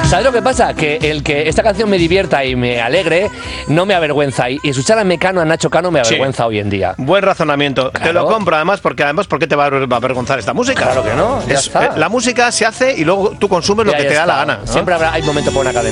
¿Sabes lo que pasa? Que el que esta canción me divierta y me alegre no me avergüenza. Y escuchar a Mecano, a Nacho Cano, me avergüenza hoy en día. Buen razonamiento. Claro. Te lo compro además, porque ¿por qué te va a avergonzar esta música? Claro que no, ya está. La música se hace y luego tú consumes lo que te da la gana, ¿no? Siempre hay momento para una cadena.